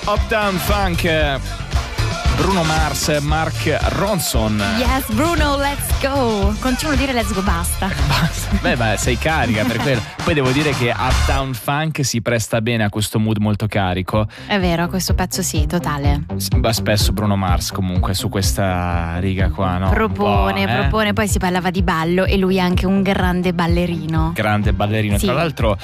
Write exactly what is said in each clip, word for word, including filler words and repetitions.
Uptown Funk, Bruno Mars, Mark Ronson. Yes, Bruno, let's go. Continuo a dire let's go, basta. Basta. Beh, beh, sei carica per quello. Poi devo dire che Uptown Funk si presta bene a questo mood molto carico. È vero, questo pezzo sì, totale. Beh, spesso Bruno Mars comunque su questa riga qua, no? Propone, eh? propone. Poi si parlava di ballo e lui è anche un grande ballerino. Grande ballerino. Sì. Tra l'altro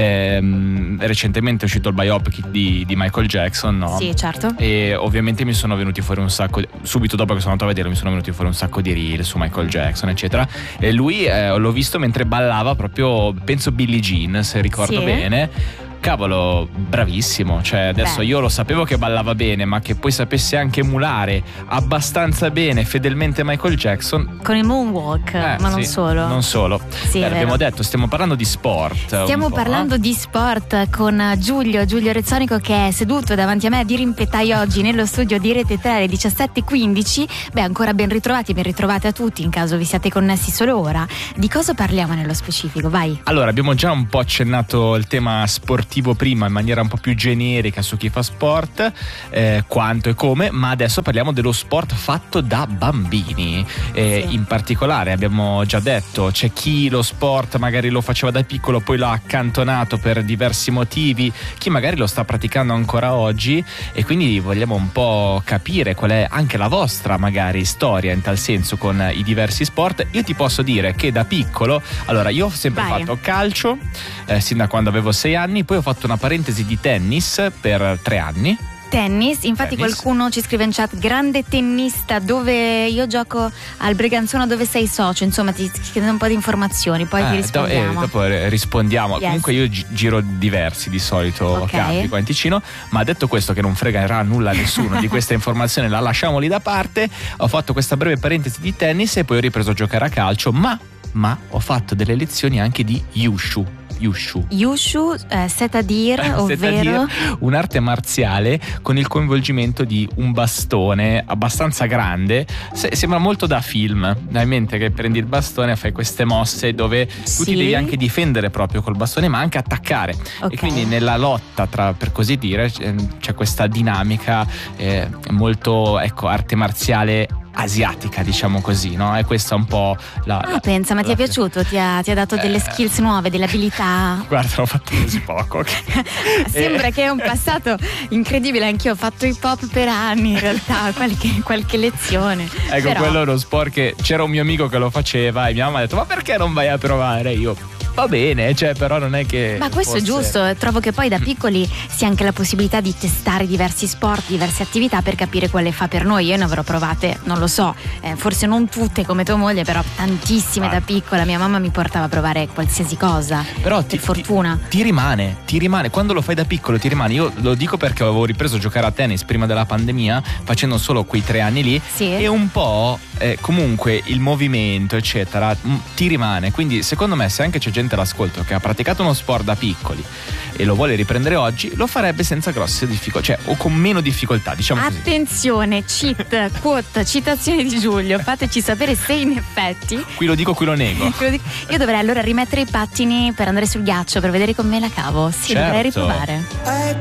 ehm, recentemente è uscito il biopic di, di Michael Jackson, no? Sì, certo. E ovviamente mi sono venuti fuori un sacco di, subito dopo che sono andato a vederlo mi sono venuti fuori un sacco di reel su Michael Jackson eccetera, e lui eh, l'ho visto mentre ballava proprio, penso Billie Jean, se ricordo sì. bene. Cavolo, bravissimo. Cioè adesso Beh. io lo sapevo che ballava bene, ma che poi sapesse anche emulare abbastanza bene, fedelmente Michael Jackson. Con il moonwalk, eh, ma non sì, solo. Non solo. Sì, Beh, l'abbiamo detto, stiamo parlando di sport. Stiamo parlando eh? di sport con Giulio, Giulio Rezzonico, che è seduto davanti a me a dirimpettai oggi nello studio di Rete tre alle diciassette e quindici. Beh, ancora ben ritrovati, ben ritrovati a tutti in caso vi siate connessi solo ora. Di cosa parliamo nello specifico? Vai. Allora, abbiamo già un po' accennato il tema sportivo prima in maniera un po' più generica su chi fa sport, eh, quanto e come, ma adesso parliamo dello sport fatto da bambini. Eh, sì. In particolare abbiamo già detto, c'è chi lo sport magari lo faceva da piccolo, poi l'ha accantonato per diversi motivi, chi magari lo sta praticando ancora oggi, e quindi vogliamo un po' capire qual è anche la vostra magari storia in tal senso con i diversi sport. Io ti posso dire che da piccolo, allora io ho sempre Vai. fatto calcio, eh, sin da quando avevo sei anni, poi ho fatto una parentesi di tennis per tre anni. Tennis, infatti Tennis. Qualcuno ci scrive in chat: grande tennista, dove io gioco al Breganzona, dove sei socio, insomma ti chiedo un po' di informazioni, poi Eh, ti rispondiamo. do- eh, dopo rispondiamo. Yes. Comunque io gi- giro diversi di solito, Ok. campi qua in Ticino, ma detto questo, che non fregarà nulla a nessuno di questa informazione, la lasciamo lì da parte. Ho fatto questa breve parentesi di tennis e poi ho ripreso a giocare a calcio, ma, ma ho fatto delle lezioni anche di Yushu. Yushu. Yushu, eh, Setadir, ovvero Setadir, un'arte marziale con il coinvolgimento di un bastone abbastanza grande. Se- sembra molto da film. Hai in mente che prendi il bastone e fai queste mosse dove tu Sì. ti devi anche difendere proprio col bastone, ma anche attaccare. Ok. E quindi nella lotta, tra, per così dire, c'è c'è questa dinamica eh, molto, ecco, arte marziale asiatica, diciamo così, no? E questa è un po' la. Ah, la- pensa, ma ti la- è piaciuto? Ti ha, ti ha dato delle Eh. skills nuove, delle abilità? Guarda, l'ho fatto così poco. Sembra Eh. che è un passato incredibile. Anch'io ho fatto hip hop per anni, in realtà, qualche, qualche lezione. Ecco, Però, quello è uno sport che c'era un mio amico che lo faceva e mia mamma ha detto: ma perché non vai a provare? Io, va bene, cioè, però non è che. Ma questo fosse... è giusto, trovo che poi da piccoli sia anche la possibilità di testare diversi sport, diverse attività per capire quale fa per noi. Io ne avrò provate, non lo so, eh, forse non tutte come tua moglie, però tantissime Ah. da piccola. Mia mamma mi portava a provare qualsiasi cosa, Però per ti, fortuna. Ti, ti rimane, ti rimane, quando lo fai da piccolo ti rimane. Io lo dico perché avevo ripreso a giocare a tennis prima della pandemia, facendo solo quei tre anni lì, Sì. e un po' eh, comunque il movimento eccetera m- ti rimane. Quindi secondo me, se anche c'è gente all'ascolto che ha praticato uno sport da piccoli e lo vuole riprendere oggi, lo farebbe senza grosse difficoltà, cioè o con meno difficoltà, diciamo così. Attenzione, cheat, quote, citazione di Giulio, fateci sapere se in effetti Qui lo dico, qui lo nego. io dovrei allora rimettere i pattini per andare sul ghiaccio, per vedere come me la cavo. Sì, Certo. dovrei riprovare.